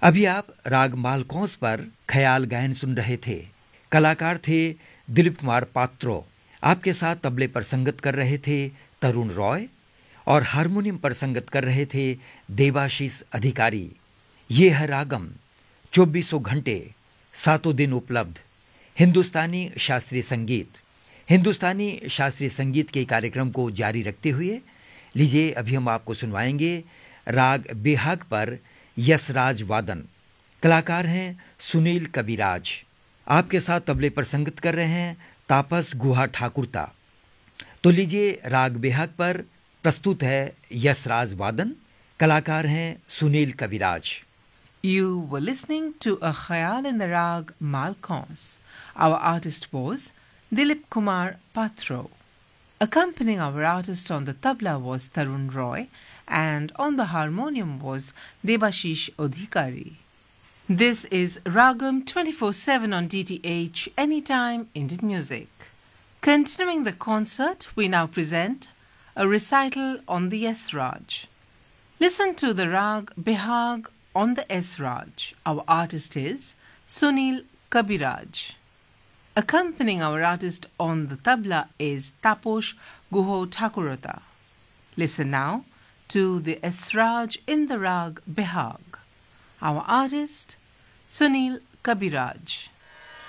अभी आप राग मालकौंस पर ख्याल गायन सुन रहे थे। कलाकार थे दिलीप कुमार पात्रो। आपके साथ तबले पर संगत कर रहे थे तरुण रॉय और हारमोनियम पर संगत कर रहे थे देवाशीष अधिकारी। ये है रागम, 2400 घंटे 7 दिन उपलब्ध हिंदुस्तानी शास्त्रीय संगीत। हिंदुस्तानी शास्त्रीय संगीत के कार्यक्रम को जारी रखते हुए लीजिए अभी हम आपको सुनवाएंगे राग बेहाग पर यशराज वादन। कलाकार हैं सुनील कविराज। आपके साथ तबले पर संगत कर रहे हैं तापस गुहा ठाकुरता। तो लीजिए राग बेहाग पर प्रस्तुत है यशराज वादन। कलाकार हैं सुनील कविराज। You were listening to a khayal in the rag Malkons. Our artist was Dilip Kumar Patro. Accompanying our artist on the tabla was Tarun Roy, and on the harmonium was Debashish Adhikari. This is Ragam 24/7 on DTH Anytime Indian Music. Continuing the concert, we now present a recital on the Esraj. Listen to the rag Behag on the Esraj. Our artist is Sunil Kabiraj. Accompanying our artist on the tabla is Taposh Guho Thakurata. Listen now to the Esraj in the rag Behag. Our artist Sunil Kabiraj.